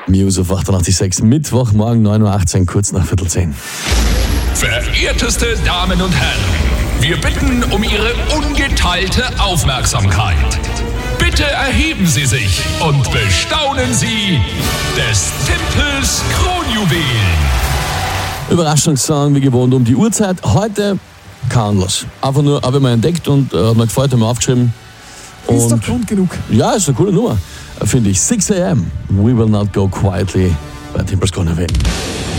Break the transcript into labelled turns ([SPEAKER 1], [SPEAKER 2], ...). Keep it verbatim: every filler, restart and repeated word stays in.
[SPEAKER 1] Muse auf achtundachtzig Komma sechs, Mittwoch, morgen neun Uhr achtzehn, kurz nach Viertel zehn.
[SPEAKER 2] Verehrteste Damen und Herren, wir bitten um Ihre ungeteilte Aufmerksamkeit. Bitte erheben Sie sich und bestaunen Sie des Tempels Kronjuwelen.
[SPEAKER 1] Überraschungssong wie gewohnt um die Uhrzeit. Heute kein Anlass. Einfach nur, habe ich mal entdeckt und äh, hat mir gefreut, habe mir aufgeschrieben. Und
[SPEAKER 3] Ist doch Grund genug.
[SPEAKER 1] Ja, ist eine coole Nummer, finde ich. six a.m. We will not go quietly bei Tempels Kronjuwelen.